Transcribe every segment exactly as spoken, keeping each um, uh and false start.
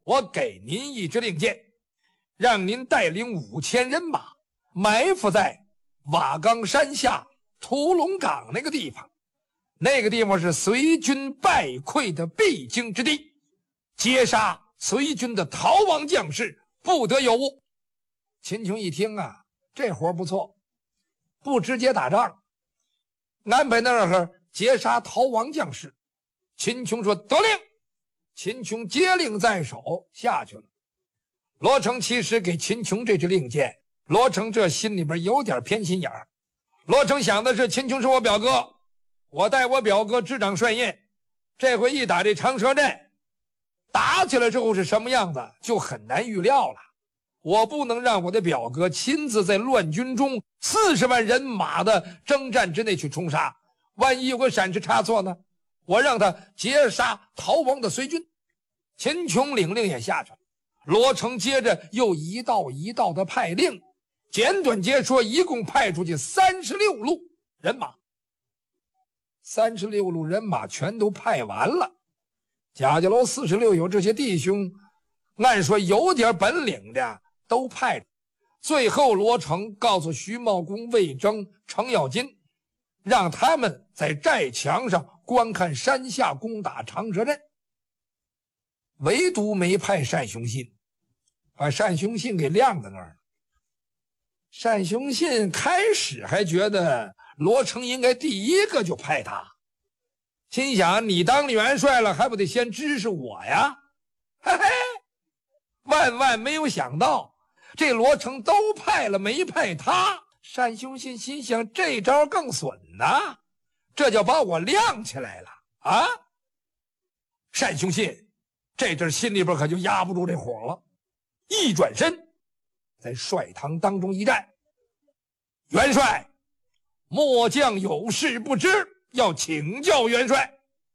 我给您一支令箭，让您带领五千人马埋伏在瓦岗山下屠龙岗那个地方，那个地方是隋军败溃的必经之地，截杀隋军的逃亡将士，不得有误。秦琼一听啊，这活不错，不直接打仗，安排那儿截杀逃亡将士。秦琼说得令。秦琼接令在手下去了。罗成其实给秦琼这支令箭，罗成这心里边有点偏心眼儿。罗成想的是，秦琼是我表哥，我带我表哥执掌帅印，这回一打这长蛇阵，打起来之后是什么样子就很难预料了。我不能让我的表哥亲自在乱军中四十万人马的征战之内去冲杀，万一有个闪失差错呢，我让他截杀逃亡的隋军。秦琼领令也下去了，罗成接着又一道一道的派令，简短截说，一共派出去三十六路人马。三十六路人马全都派完了，贾家楼四十六友这些弟兄，按说有点本领的都派着。最后罗成告诉徐茂公、魏征、程咬金，让他们在寨墙上观看山下攻打长蛇阵，唯独没派单雄信，把单雄信给晾在那儿。单雄信开始还觉得罗成应该第一个就派他，心想你当元帅了，还不得先支持我呀？嘿嘿，万万没有想到，这罗成都派了，没派他。单雄信心想，这招更损呐，这就把我亮起来了啊！单雄信这阵心里边可就压不住这火了，一转身在帅堂当中一站，元帅，末将有事不知，要请教元帅。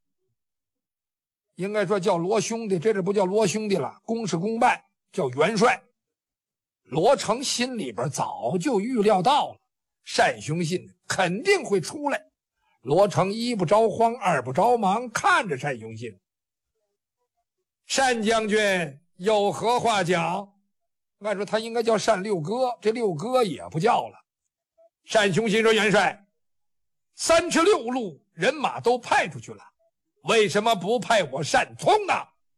应该说叫罗兄弟，这这不叫罗兄弟了，公事公办，叫元帅。罗成心里边早就预料到了，单雄信肯定会出来。罗成一不着慌，二不着忙，看着单雄信。单将军有何话讲？按说他应该叫单六哥，这六哥也不叫了。单雄信说，元帅，三十六路人马都派出去了，为什么不派我单通呢？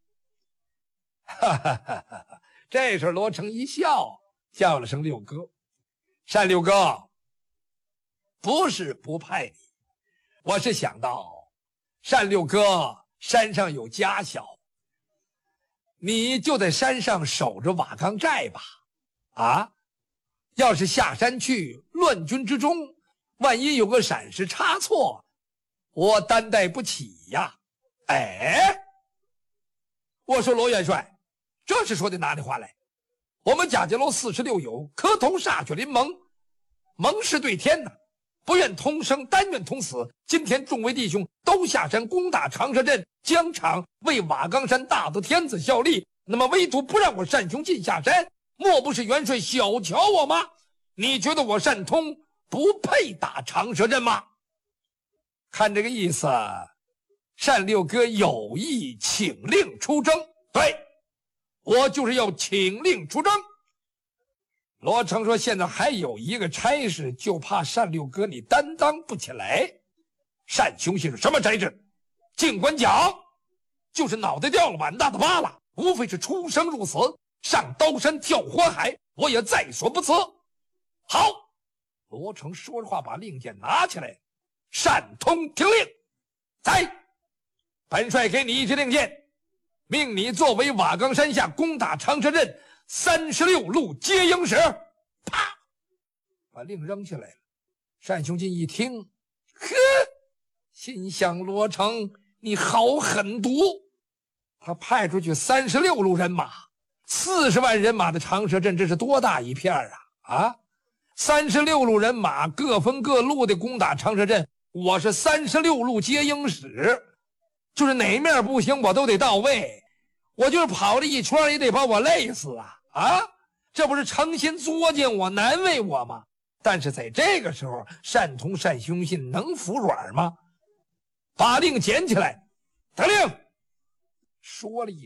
哈哈哈哈！这时罗成一笑，叫了声六哥。单六哥，不是不派你，我是想到单六哥山上有家小，你就在山上守着瓦岗寨吧。啊，要是下山去乱军之中，万一有个闪失差错，我担待不起呀。哎，我说罗元帅，这是说的哪里话来？我们贾家楼四十六友磕头歃血临盟，盟誓对天呐，不愿同生，但愿同死。今天众位弟兄都下山攻打长蛇阵，疆场为瓦岗山大德天子效力，那么唯独不让我单雄信下山，莫不是元帅小瞧我吗？你觉得我单通不配打长蛇阵吗？看这个意思，单六哥有意请令出征。对，我就是要请令出征。罗成说，现在还有一个差事，就怕单六哥你担当不起来。单雄信是什么差事？尽管讲，就是脑袋掉了，碗大的疤了，无非是出生入死，上刀山跳火海，我也在所不辞。好，罗成说着话，把令箭拿起来。单通听令，在本帅给你一支令箭，命你作为瓦岗山下攻打长蛇阵三十六路接应使。啪，把令扔下来了。单雄信一听，呵，心想罗成你好狠毒。他派出去三十六路人马，四十万人马的长蛇阵，这是多大一片啊！啊，三十六路人马各分各路的攻打长蛇阵，我是三十六路接应使，就是哪面不行我都得到位，我就是跑了一圈也得把我累死啊！啊，这不是诚心作践我、难为我吗？但是在这个时候，单通、单雄信能服软吗？把令捡起来，得令，说了一